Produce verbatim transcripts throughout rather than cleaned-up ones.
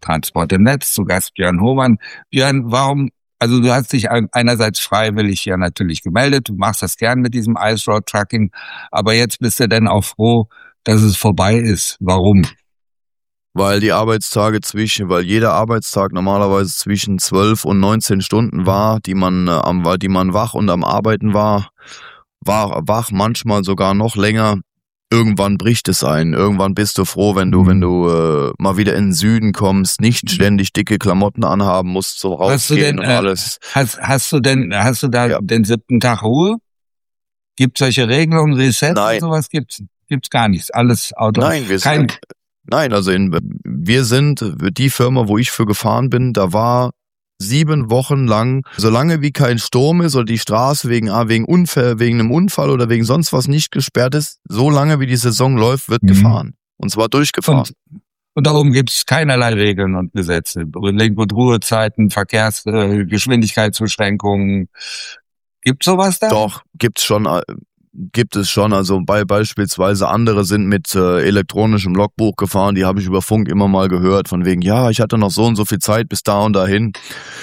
Transport im Netz, zu Gast Björn Hohmann. Björn, warum, also du hast dich einerseits freiwillig ja natürlich gemeldet, du machst das gern mit diesem Ice Road Trucking, aber jetzt bist du denn auch froh, dass es vorbei ist. Warum? Weil die Arbeitstage zwischen, weil jeder Arbeitstag normalerweise zwischen zwölf und neunzehn Stunden war, die man äh, am, die man wach und am Arbeiten war, war wach, manchmal sogar noch länger. Irgendwann bricht es ein. Irgendwann bist du froh, wenn du, mhm. wenn du äh, mal wieder in den Süden kommst, nicht ständig dicke Klamotten anhaben musst, so rausgehen und alles. Äh, hast, hast du denn, hast du da ja. den siebten Tag Ruhe? Gibt solche Regelungen, Reset und sowas? Gibt's, gibt's gar nichts. Alles Auto. Nein, wir Kein, sind, nein, also in, wir sind die Firma, wo ich für gefahren bin, da war sieben Wochen lang, solange wie kein Sturm ist oder die Straße wegen, wegen Unfall, wegen einem Unfall oder wegen sonst was nicht gesperrt ist, so lange wie die Saison läuft, wird mhm. gefahren. Und zwar durchgefahren. Und, und darum gibt es keinerlei Regeln und Gesetze. Lenk- und Ruhezeiten, Verkehrs-, äh, Geschwindigkeitsbeschränkungen. Gibt sowas da? Doch, gibt's schon, äh, gibt es schon. Also bei beispielsweise andere sind mit äh, elektronischem Logbuch gefahren, die habe ich über Funk immer mal gehört, von wegen, ja, ich hatte noch so und so viel Zeit bis da und dahin.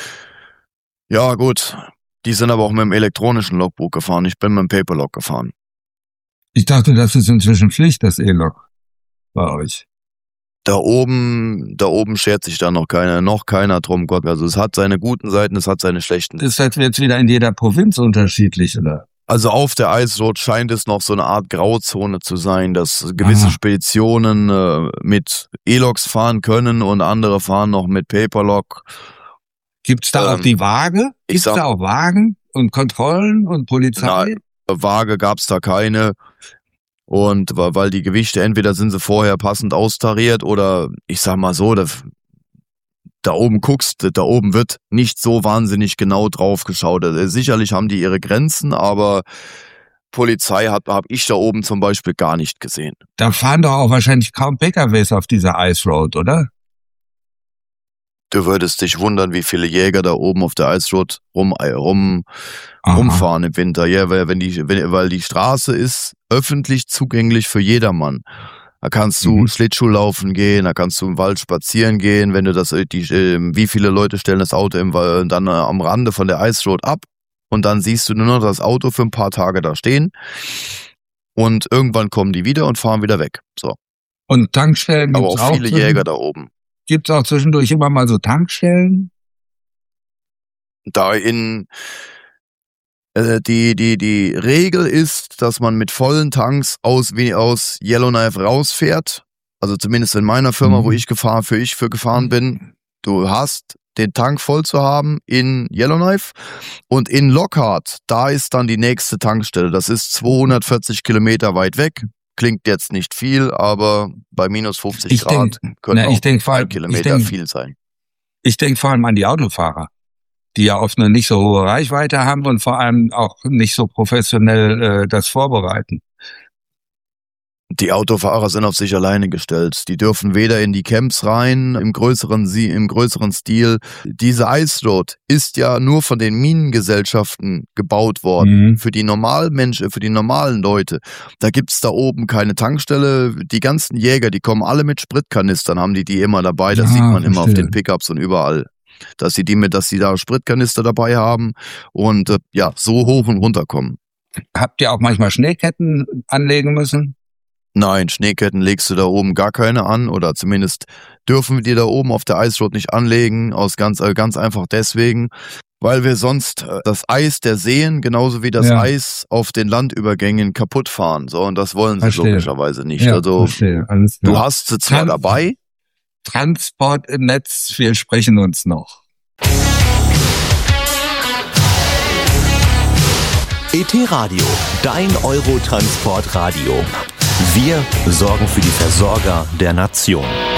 Ja gut, die sind aber auch mit dem elektronischen Logbuch gefahren, ich bin mit dem Paperlog gefahren. Ich dachte, das ist inzwischen Pflicht, das E-Log bei euch. Da oben, da oben schert sich da noch keiner, noch keiner drum, Gott. Also es hat seine guten Seiten, es hat seine schlechten. Ist das jetzt wieder in jeder Provinz unterschiedlich, oder? Also auf der Ice Road scheint es noch so eine Art Grauzone zu sein, dass gewisse Aha. Speditionen äh, mit E-Logs fahren können und andere fahren noch mit Paperlog. Gibt's da ähm, auch die Waage? Gibt's sag, da auch Wagen und Kontrollen und Polizei? Na, Waage gab's da keine. Und weil die Gewichte, entweder sind sie vorher passend austariert oder ich sag mal so, da, da oben guckst, da oben wird nicht so wahnsinnig genau drauf geschaut. Sicherlich haben die ihre Grenzen, aber Polizei habe hab ich da oben zum Beispiel gar nicht gesehen. Da fahren doch auch wahrscheinlich kaum P K Ws auf dieser Ice Road, oder? Du würdest dich wundern, wie viele Jäger da oben auf der Ice Road rum, rum, rumfahren im Winter. Ja, weil, wenn die, wenn, weil die Straße ist öffentlich zugänglich für jedermann. Da kannst du mhm. Schlittschuh laufen gehen, da kannst du im Wald spazieren gehen, wenn du das, die, wie viele Leute stellen das Auto im Wald dann am Rande von der Ice Road ab und dann siehst du nur noch das Auto für ein paar Tage da stehen und irgendwann kommen die wieder und fahren wieder weg. So. Und Tankstellen aber auch viele Jäger da oben. Gibt's auch zwischendurch immer mal so Tankstellen? Da in äh, die die die Regel ist, dass man mit vollen Tanks aus wie aus Yellowknife rausfährt. Also zumindest in meiner Firma, mhm. wo ich gefahren für ich für gefahren bin. Du hast den Tank voll zu haben in Yellowknife und in Lockhart. Da ist dann die nächste Tankstelle. Das ist zweihundertvierzig Kilometer weit weg. Klingt jetzt nicht viel, aber bei minus fünfzig ich Grad denk, können na, auch ich denk, drei Kilometer denk, viel sein. Ich denke vor allem an die Autofahrer, die ja oft eine nicht so hohe Reichweite haben und vor allem auch nicht so professionell äh, das vorbereiten. Die Autofahrer sind auf sich alleine gestellt. Die dürfen weder in die Camps rein, im größeren, im größeren Stil. Diese Ice Road ist ja nur von den Minengesellschaften gebaut worden. Mhm. Für die normalen Menschen, für die normalen Leute. Da gibt's da oben keine Tankstelle. Die ganzen Jäger, die kommen alle mit Spritkanistern, haben die die immer dabei. Das ja, sieht man verstehe. Immer auf den Pickups und überall. Dass sie die mit, dass sie da Spritkanister dabei haben und äh, ja, so hoch und runter kommen. Habt ihr auch manchmal Schneeketten anlegen müssen? Nein, Schneeketten legst du da oben gar keine an oder zumindest dürfen wir die da oben auf der Ice Road nicht anlegen, aus ganz, ganz einfach deswegen, weil wir sonst das Eis der Seen genauso wie das ja. Eis auf den Landübergängen kaputt fahren. So, und das wollen sie verstehe. Logischerweise nicht. Ja, also Alles du hast sie zwar Trans- dabei. Transport im Netz, wir sprechen uns noch. E T-Radio, dein Eurotransport-Radio. Wir sorgen für die Versorger der Nation.